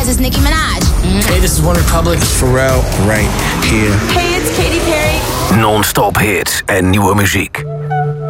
guys, it's Nicki Minaj. Hey, this is One Republic. It's Pharrell right here. Hey, it's Katy Perry. Non-stop hits en nieuwe muziek.